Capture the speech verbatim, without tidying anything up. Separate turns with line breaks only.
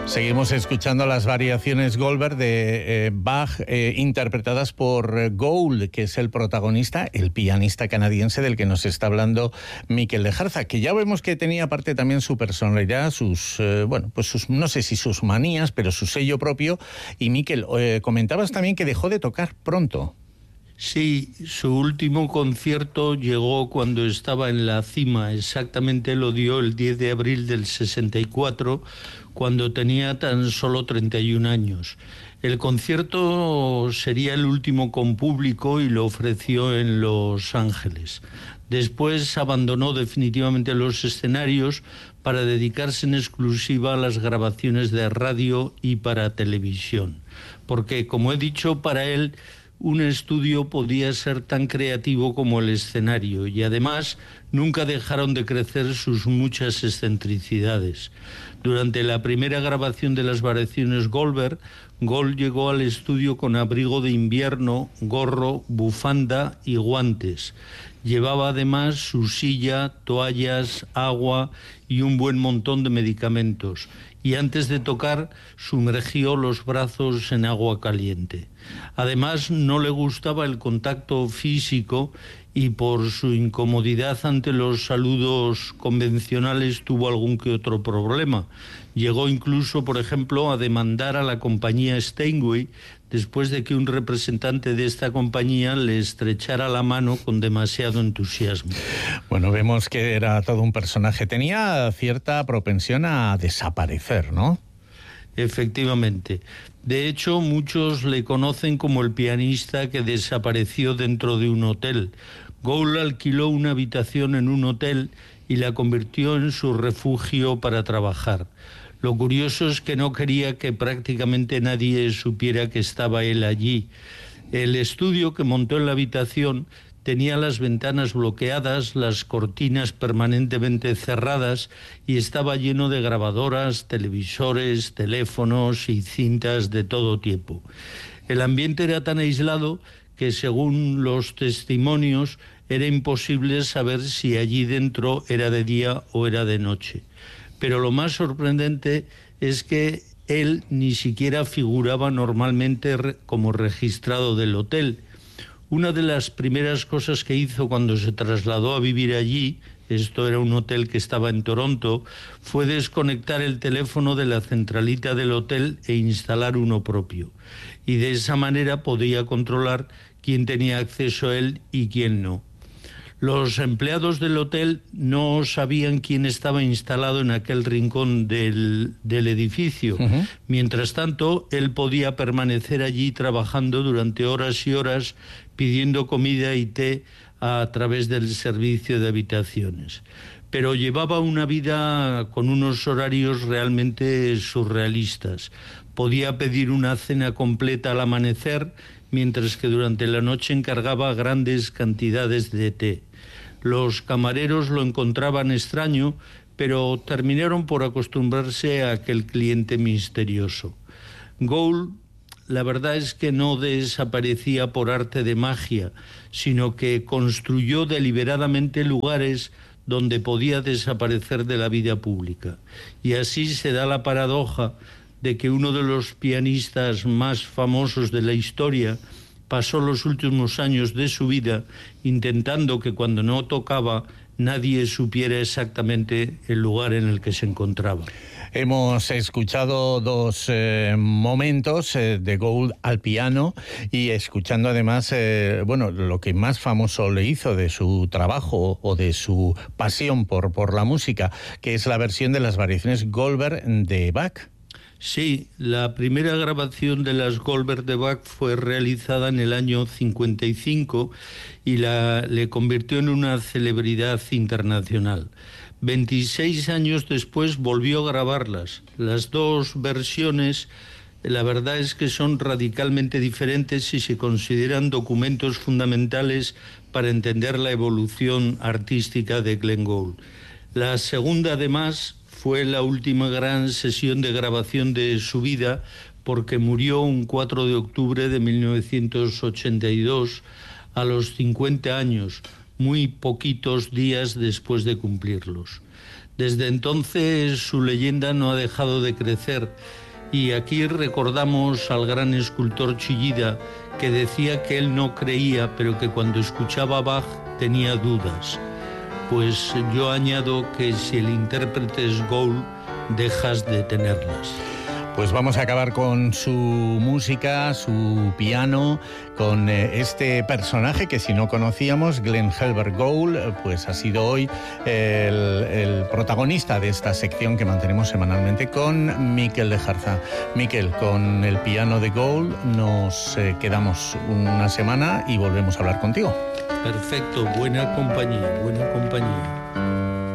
Seguimos escuchando las variaciones Goldberg de eh, Bach, eh, interpretadas por eh, Gould, que es el protagonista, el pianista canadiense del que nos está hablando Miquel Lejarza, que ya vemos que tenía aparte también su personalidad, sus, eh, bueno, pues sus, no sé si sus manías, pero su sello propio. Y Miquel, eh, comentabas también que dejó de tocar pronto.
Sí, su último concierto llegó cuando estaba en la cima, exactamente lo dio el diez de abril del sesenta y cuatro, cuando tenía tan solo treinta y un años. El concierto sería el último con público y lo ofreció en Los Ángeles. Después abandonó definitivamente los escenarios para dedicarse en exclusiva a las grabaciones de radio y para televisión. Porque, como he dicho, para él un estudio podía ser tan creativo como el escenario, y además nunca dejaron de crecer sus muchas excentricidades. Durante la primera grabación de las variaciones Goldberg, Gould llegó al estudio con abrigo de invierno, gorro, bufanda y guantes. Llevaba además su silla, toallas, agua y un buen montón de medicamentos. Y antes de tocar, sumergió los brazos en agua caliente. Además, no le gustaba el contacto físico y por su incomodidad ante los saludos convencionales tuvo algún que otro problema. Llegó incluso, por ejemplo, a demandar a la compañía Steinway después de que un representante de esta compañía le estrechara la mano con demasiado entusiasmo.
Bueno, vemos que era todo un personaje. Tenía cierta propensión a desaparecer, ¿no?
Efectivamente. De hecho, muchos le conocen como el pianista que desapareció dentro de un hotel. Gould alquiló una habitación en un hotel y la convirtió en su refugio para trabajar. Lo curioso es que no quería que prácticamente nadie supiera que estaba él allí. El estudio que montó en la habitación tenía las ventanas bloqueadas, las cortinas permanentemente cerradas y estaba lleno de grabadoras, televisores, teléfonos y cintas de todo tipo. El ambiente era tan aislado que, según los testimonios, era imposible saber si allí dentro era de día o era de noche. Pero lo más sorprendente es que él ni siquiera figuraba normalmente como registrado del hotel. Una de las primeras cosas que hizo cuando se trasladó a vivir allí, esto era un hotel que estaba en Toronto, fue desconectar el teléfono de la centralita del hotel e instalar uno propio. Y de esa manera podía controlar quién tenía acceso a él y quién no. Los empleados del hotel no sabían quién estaba instalado en aquel rincón del, del edificio. Uh-huh. Mientras tanto, él podía permanecer allí trabajando durante horas y horas, pidiendo comida y té a través del servicio de habitaciones. Pero llevaba una vida con unos horarios realmente surrealistas. Podía pedir una cena completa al amanecer, mientras que durante la noche encargaba grandes cantidades de té. Los camareros lo encontraban extraño, pero terminaron por acostumbrarse a aquel cliente misterioso. Gould, la verdad es que no desaparecía por arte de magia, sino que construyó deliberadamente lugares donde podía desaparecer de la vida pública. Y así se da la paradoja de que uno de los pianistas más famosos de la historia pasó los últimos años de su vida intentando que cuando no tocaba nadie supiera exactamente el lugar en el que se encontraba.
Hemos escuchado dos eh, momentos eh, de Gould al piano y escuchando además, eh, bueno, lo que más famoso le hizo de su trabajo o de su pasión por, por la música, que es la versión de las variaciones Goldberg de Bach.
Sí, la primera grabación de las Goldberg de Bach fue realizada en el año cincuenta y cinco y la, le convirtió en una celebridad internacional. veintiséis años después volvió a grabarlas. Las dos versiones, la verdad es que son radicalmente diferentes si se consideran documentos fundamentales para entender la evolución artística de Glenn Gould. La segunda, además, fue la última gran sesión de grabación de su vida, porque murió un cuatro de octubre de mil novecientos ochenta y dos a los cincuenta años, muy poquitos días después de cumplirlos. Desde entonces su leyenda no ha dejado de crecer y aquí recordamos al gran escultor Chillida, que decía que él no creía, pero que cuando escuchaba a Bach tenía dudas. Pues yo añado que si el intérprete es Gould, dejas de tenerlas.
Pues vamos a acabar con su música, su piano, con eh, este personaje que si no conocíamos, Glenn Helbert Gould, pues ha sido hoy el, el protagonista de esta sección que mantenemos semanalmente con Miquel Lejarza. Miquel, con el piano de Gould nos eh, quedamos una semana y volvemos a hablar contigo.
Perfecto, buena compañía, buena compañía.